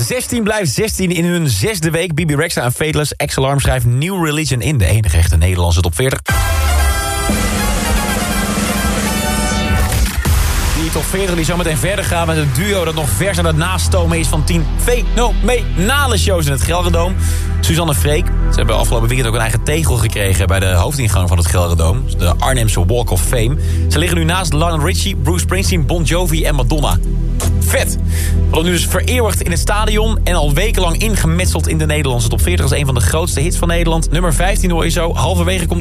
16 blijft 16 in hun 6e week. Bibi Rexha en Fateless. X-Alarm schrijft New Religion in. De enige echte Nederlandse top 40. Die top 40 die zo meteen verder gaat met een duo dat nog vers aan het nastomen is van 10 fenomenale shows in het Gelredome. Suzanne en Freek. Ze hebben afgelopen weekend ook een eigen tegel gekregen bij de hoofdingang van het Gelredome. De Arnhemse Walk of Fame. Ze liggen nu naast Lionel Richie, Bruce Springsteen, Bon Jovi en Madonna. Vet! We hadden nu dus vereeuwigd in het stadion en al wekenlang ingemetseld in de Nederlandse top 40 als een van de grootste hits van Nederland. Nummer 15 hoor je zo. Halverwege komt